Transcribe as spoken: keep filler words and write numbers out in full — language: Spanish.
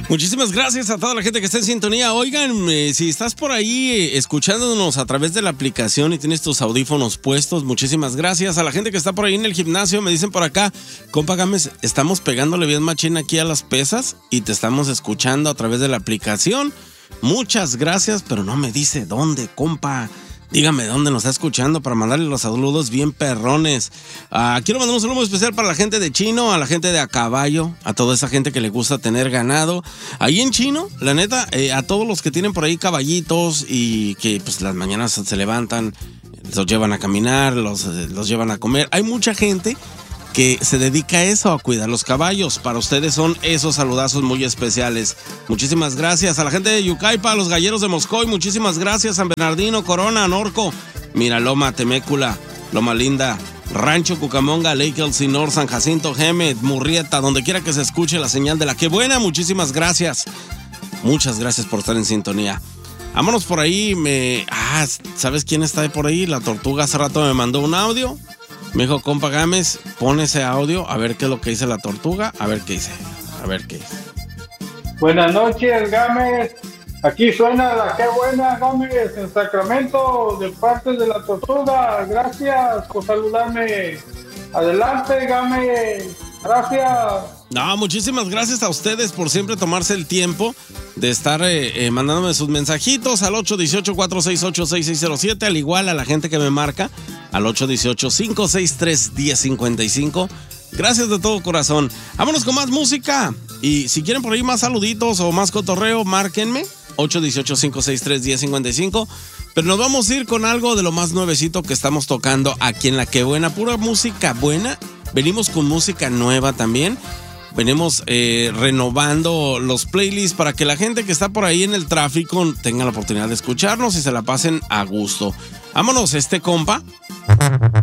Muchísimas gracias a toda la gente que está en sintonía. Oigan, eh, si estás por ahí eh, escuchándonos a través de la aplicación y tienes tus audífonos puestos, muchísimas gracias. A la gente que está por ahí en el gimnasio, me dicen por acá, compa Gámez, estamos pegándole bien machín aquí a las pesas y te estamos escuchando a través de la aplicación. Muchas gracias, pero no me dice dónde, compa. Dígame dónde nos está escuchando para mandarle los saludos bien perrones. Uh, quiero mandar un saludo especial para la gente de Chino, a la gente de A Caballo, a toda esa gente que le gusta tener ganado. Ahí en Chino, la neta, eh, a todos los que tienen por ahí caballitos y que pues las mañanas se levantan, los llevan a caminar, los, los llevan a comer. Hay mucha gente que se dedica a eso, a cuidar los caballos. Para ustedes son esos saludazos muy especiales. Muchísimas gracias a la gente de Yucaipa, a los galleros de Moscoy. Muchísimas gracias, San Bernardino, Corona, Norco, Miraloma, Temécula, Loma Linda, Rancho Cucamonga, Lake Elsinore, San Jacinto, Gemet, Murrieta, donde quiera que se escuche la señal de la que buena. Muchísimas gracias. Muchas gracias por estar en sintonía. Vámonos por ahí. Me... Ah, ¿sabes quién está por ahí? La Tortuga hace rato me mandó un audio. Me dijo, compa Gámez, pon ese audio, a ver qué es lo que dice la Tortuga, a ver qué dice, a ver qué dice. Buenas noches, Gámez. Aquí suena la que buena, Gámez, en Sacramento, de parte de la Tortuga. Gracias por saludarme. Adelante, Gámez. Gracias. No, muchísimas gracias a ustedes por siempre tomarse el tiempo de estar eh, eh, mandándome sus mensajitos al ocho uno ocho, cuatro seis ocho, seis seis cero siete, al igual a la gente que me marca al ocho uno ocho, cinco seis tres, uno cero cinco cinco. Gracias de todo corazón. Vámonos con más música. Y si quieren por ahí más saluditos o más cotorreo, márquenme ocho uno ocho, cinco seis tres, uno cero cinco cinco. Pero nos vamos a ir con algo de lo más nuevecito que estamos tocando aquí en La Que Buena. Pura música buena. Venimos con música nueva también. Venimos eh, renovando los playlists para que la gente que está por ahí en el tráfico tenga la oportunidad de escucharnos y se la pasen a gusto. Vámonos, este compa